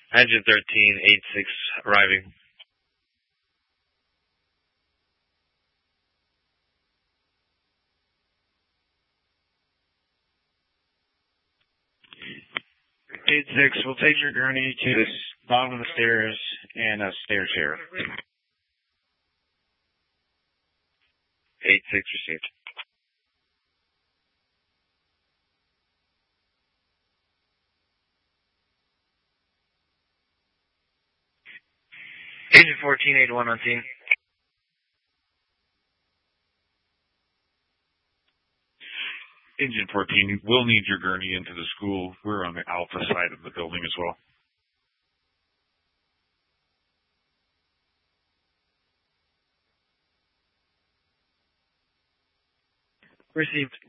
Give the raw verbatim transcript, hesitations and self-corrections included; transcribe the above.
Engine thirteen, eight six arriving. eight six, we'll take your gurney to the bottom of the stairs and a stairs here. eight six received. Agent fourteen, eight one on scene. Engine fourteen, we'll need your gurney into the school. We're on the alpha side of the building as well. Received.